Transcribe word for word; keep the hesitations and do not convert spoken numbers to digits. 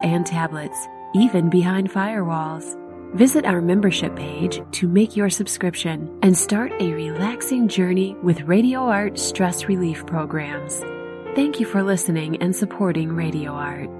and tablets, even behind firewalls. Visit our membership page to make your subscription and start a relaxing journey with Radio Art stress relief programs. Thank you for listening and supporting Radio Art.